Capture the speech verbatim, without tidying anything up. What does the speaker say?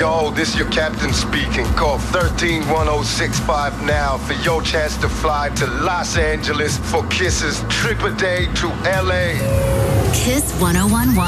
Yo, this your captain speaking. Call thirteen one oh six five now for your chance to fly to Los Angeles for Kiss's trip a day to L A. Kiss one oh one one.